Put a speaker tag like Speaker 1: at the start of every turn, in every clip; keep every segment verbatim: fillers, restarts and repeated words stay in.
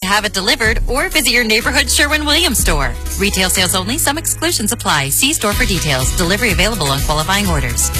Speaker 1: have it delivered or visit your neighborhood Sherwin-Williams store. Retail sales only. Some exclusions apply. See store for details. Delivery available on qualifying orders.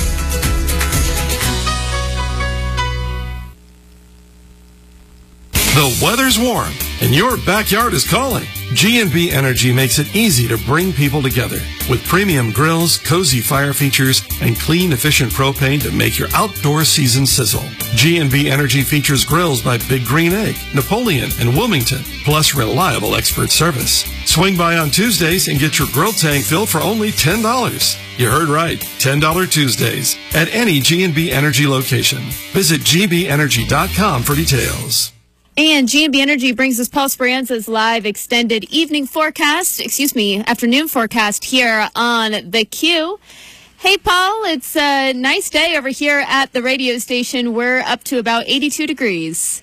Speaker 2: The weather's warm and your backyard is calling. G and B Energy makes it easy to bring people together with premium grills, cozy fire features, and clean, efficient propane to make your outdoor season sizzle. G and B Energy features grills by Big Green Egg, Napoleon, and Wilmington, plus reliable expert service. Swing by on Tuesdays and get your grill tank filled for only ten dollars. You heard right, ten dollars Tuesdays at any G and B Energy location. Visit G B energy dot com for details.
Speaker 3: And G and B Energy brings us Paul Speranza's live extended evening forecast, excuse me, afternoon forecast here on The Q. Hey, Paul, it's a nice day over here at the radio station. We're up to about eighty-two degrees.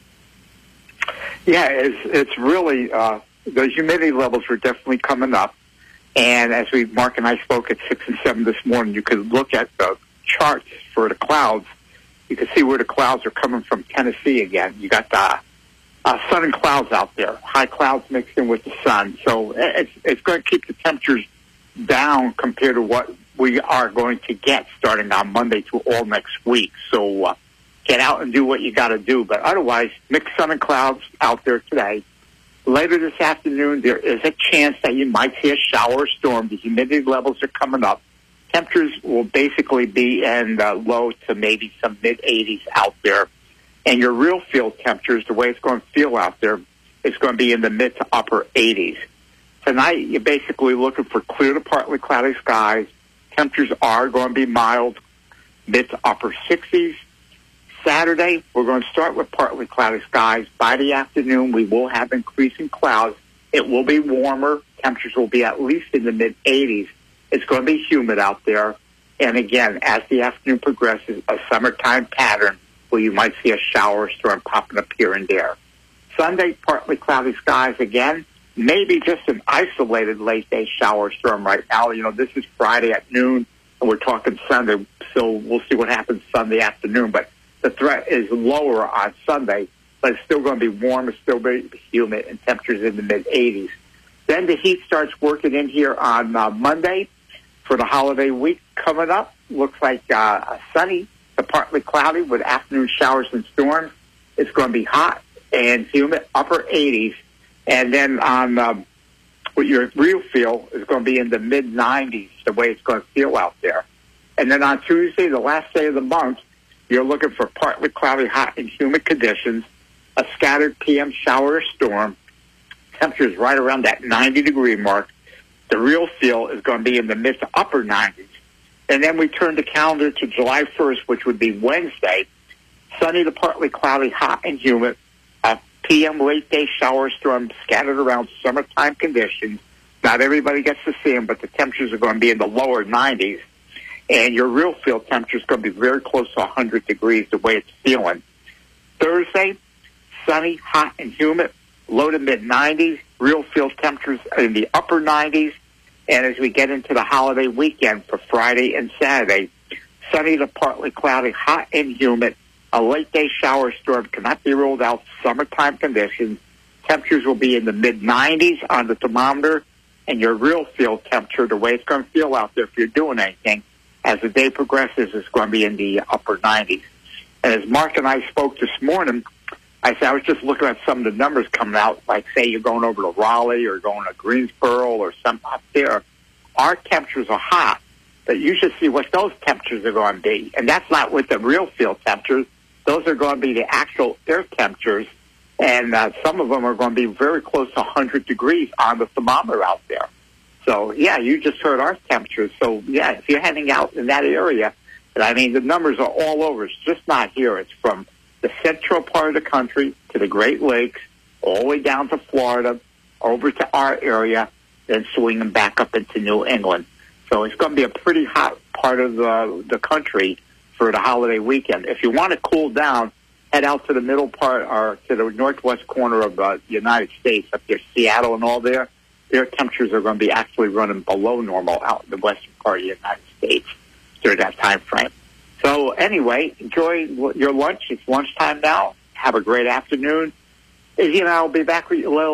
Speaker 4: Yeah, it's, it's really, uh, the humidity levels are definitely coming up. And as we, Mark and I spoke at six and seven this morning, you could look at the charts for the clouds. You can see where the clouds are coming from Tennessee again. You got the Uh, sun and clouds out there, high clouds mixed in with the sun. So it's, it's going to keep the temperatures down compared to what we are going to get starting on Monday to all next week. So uh, get out and do what you got to do. But otherwise, mixed sun and clouds out there today. Later this afternoon, there is a chance that you might see a shower or storm. The humidity levels are coming up. Temperatures will basically be in the low to maybe some mid eighties out there. And your real field temperatures, the way it's going to feel out there, is going to be in the mid to upper eighties. Tonight, you're basically looking for clear to partly cloudy skies. Temperatures are going to be mild, mid to upper sixties. Saturday, we're going to start with partly cloudy skies. By the afternoon, we will have increasing clouds. It will be warmer. Temperatures will be at least in the mid eighties. It's going to be humid out there. And again, as the afternoon progresses, a summertime pattern where you might see a shower storm popping up here and there. Sunday, partly cloudy skies again. Maybe just an isolated late-day shower storm right now. You know, this is Friday at noon, and we're talking Sunday, so we'll see what happens Sunday afternoon. But the threat is lower on Sunday, but it's still going to be warm. It's still very humid, and temperatures in the mid-eighties. Then the heat starts working in here on uh, Monday for the holiday week coming up. Looks like uh, sunny to partly cloudy with afternoon showers and storms. It's going to be hot and humid, upper eighties. And then on um, what your real feel is going to be in the mid nineties, the way it's going to feel out there. And then on Tuesday, the last day of the month, you're looking for partly cloudy, hot and humid conditions, a scattered P M shower or storm. Temperatures right around that ninety degree mark. The real feel is going to be in the mid to upper nineties. And then we turn the calendar to July first, which would be Wednesday. Sunny to partly cloudy, hot and humid. A P M late day shower storm scattered around summertime conditions. Not everybody gets to see them, but the temperatures are going to be in the lower nineties. And your real feel temperature is going to be very close to one hundred degrees the way it's feeling. Thursday, sunny, hot and humid, low to mid nineties. Real feel temperatures in the upper nineties. And as we get into the holiday weekend for Friday and Saturday, sunny to partly cloudy, hot and humid. A late day shower storm cannot be ruled out. Summertime conditions. Temperatures will be in the mid nineties on the thermometer. And your real feel temperature, the way it's going to feel out there if you're doing anything, as the day progresses, is going to be in the upper nineties. And as Mark and I spoke this morning, I said I was just looking at some of the numbers coming out, like say you're going over to Raleigh or going to Greensboro or something up there. Our temperatures are hot, but you should see what those temperatures are going to be. And that's not with the real field temperatures. Those are going to be the actual air temperatures, and uh, some of them are going to be very close to one hundred degrees on the thermometer out there. So, yeah, you just heard our temperatures. So, yeah, if you're heading out in that area, and I mean, the numbers are all over. It's just not here. It's from the central part of the country to the Great Lakes, all the way down to Florida, over to our area, then swinging back up into New England. So it's going to be a pretty hot part of the, the country for the holiday weekend. If you want to cool down, head out to the middle part or to the northwest corner of uh, the United States, up there, Seattle and all there. Their temperatures are going to be actually running below normal out in the western part of the United States during that time frame. So anyway, enjoy your lunch. It's lunchtime now. Have a great afternoon. You know, I'll be back with you a little